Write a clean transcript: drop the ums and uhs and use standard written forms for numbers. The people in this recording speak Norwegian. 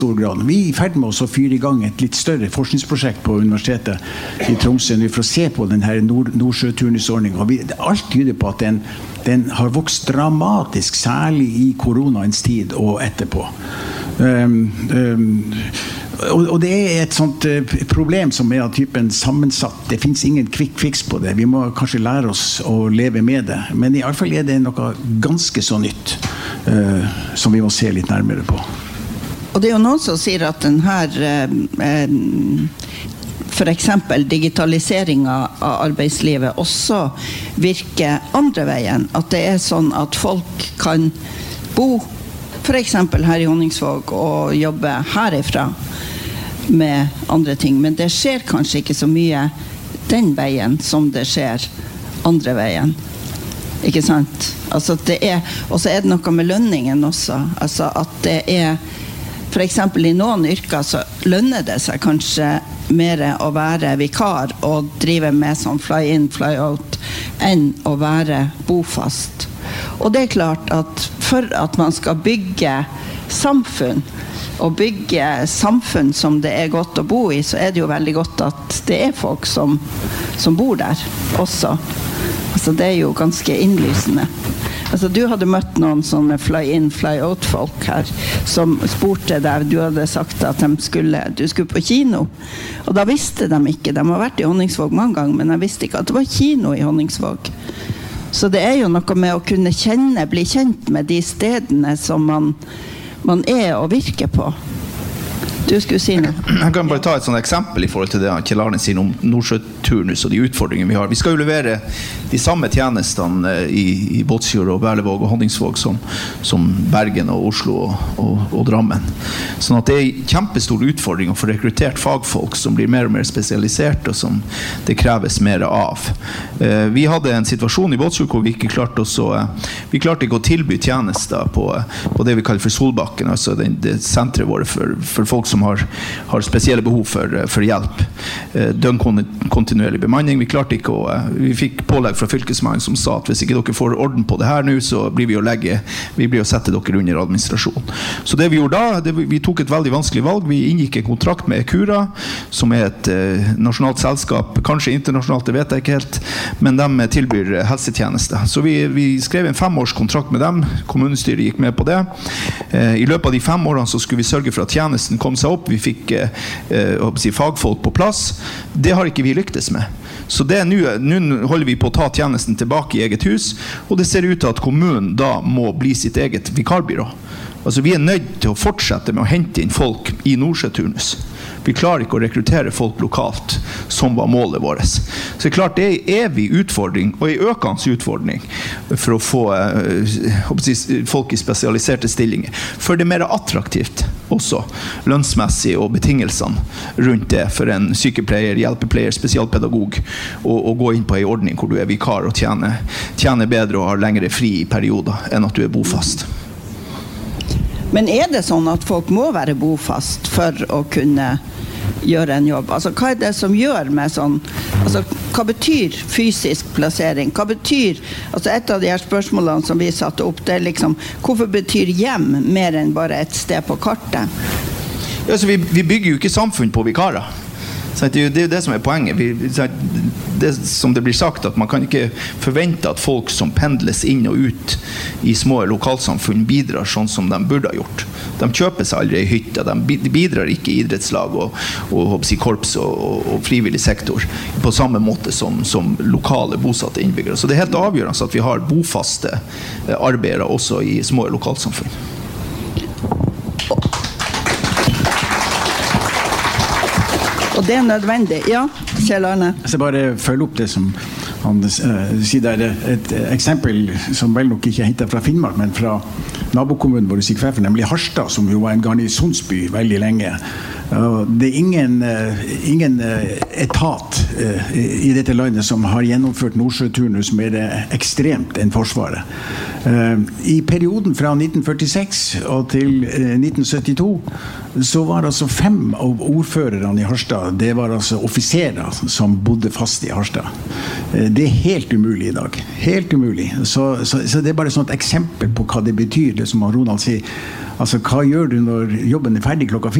stor grad. Vi I ferd med oss å fyre I gang et litt større forskningsprosjekt på universitetet I Tromsø for å se på den her nordsjøturnusordningen. Alt tyder på at den har vokst dramatisk, særlig I koronaens tid og etterpå. Og det et sånt problem som av typen sammensatt. Det finns ingen quick fix på det. Vi må kanskje lære oss å leve med det. Men I alle fall det noe ganske så nytt som vi må se litt nærmere på. Og det jo noen som sier at den her for eksempel digitaliseringen av arbeidslivet også virker andre veien. At det sånn at folk kan bo for eksempel her I Honningsvåg og jobbe herifra med andre ting. Men det skjer kanskje ikke så mye den veien som det skjer andre veien. Ikke sant? Altså det og så det noe med lønningen også. Altså at det for eksempel I noen yrker så lønner det seg kanskje mer å være vikar og drive med sånn fly in, fly out enn å være bofast. Og det klart at for at man skal bygge samfunn og bygge samfunn som det godt å bo I, så det jo veldig godt at det folk som bor der også. Altså det jo ganske innlysende. Altså du hadde møtt noen sånne fly in, fly out folk her som spurte deg, du hadde sagt at du skulle på kino. Og da visste de ikke, de har vært I Honningsvåg mange ganger, men de visste ikke at det var kino I Honningsvåg. Så det jo noe med å kunne bli kjent med de stedene som man og virker på. Du skulle si noe. Jeg kan bare ta et sånt eksempel I forhold til det Kjell Arne sier om nordsjøturnus og de utfordringene vi har. Vi skal jo levere de samme tjenestene I Båtsfjord og Berlevåg og Honningsvåg som Bergen og Oslo og Drammen. Sånn at det kjempestor utfordring å få rekruttert fagfolk som blir mer og mer spesialisert og som det kreves mer av. Vi hadde en situasjon I Båtsfjord hvor vi ikke klarte vi klarte ikke å tilby tjenester på det vi kaller for Solbakken, altså det senteret våre for folk som har spesielle behov for hjelp. Døgnkontinuerlig bemanning. Vi fikk pålegg fra fylkesmannen som sa at hvis ikke dere får orden på det her nå, så blir vi å sette dere under administrasjon. Så det vi gjorde da, vi tok et veldig vanskelig valg. Vi inngikk en kontrakt med Ecura, som et nasjonalt selskap, kanskje internasjonalt, det vet jeg ikke helt, men de tilbyr helsetjenester. Så vi skrev en 5-års kontrakt med dem. Kommunestyret gikk med på det. I løpet av de 5 årene så skulle vi sørge for at tjenesten kom seg opp. Vi fikk fagfolk på plass. Det har ikke vi lyktes med. Så nå holder vi på å ta tjenesten tilbake I eget hus, og det ser ut til at kommunen da må bli sitt eget vikarbyrå. Altså vi nødt til å fortsette med å hente inn folk I nordsjøturnus. Vi klarer ikke å rekruttere folk lokalt, som var målet vårt. Så det klart, det evig utfordring, og en økende utfordring, for å få folk I spesialiserte stillinger. For det mer attraktivt også, lønnsmessig og betingelsene rundt det, for en sykepleier, hjelpepleier, spesialpedagog, å gå inn på en ordning hvor du vikar og tjener bedre og har lengre fri I perioder enn at du bofast. Men det sånn at folk må være bofast for å kunne gjøre en jobb? Altså, hva det som gjør med sånn? Altså, hva betyr fysisk plassering? Hva betyr, altså et av de her spørsmålene som vi satte opp, det liksom, hvorfor betyr hjem mer enn bare et sted på kartet? Ja, så vi bygger jo ikke samfunn på vikarer. Så det jo det som poenget. Det som det blir sagt, at man kan ikke forvente at folk som pendles inn og ut I små lokalsamfunn bidrar sånn som de burde ha gjort. De kjøper seg aldri I hytte, de bidrar ikke I idrettslag og korps og frivillig sektor på samme måte som lokale bosatte innbyggere. Så det helt avgjørende at vi har bofaste arbeidere også I små lokalsamfunn. Og det nødvendig. Ja, Kjell Arne. Jeg skal bare følge opp det som han sier der. Et eksempel som vel nok ikke hentet fra Finnmark, men fra nabokommunen vår I Kvæfjord, nemlig Harstad, som jo var en garnisonsby veldig lenge. Det ingen etat I dette landet som har gjennomført nordsjøturnus mer ekstremt enn Forsvaret. I perioden fra 1946 og til 1972 så var altså 5 av ordførerne I Harstad, det var altså offiserer som bodde fast I Harstad. Det helt umulig I dag. Helt umulig. Så det bare sånt eksempel på hva det betyr, det som Ronald sier. Altså, hva gjør du når jobben ferdig klokka 4?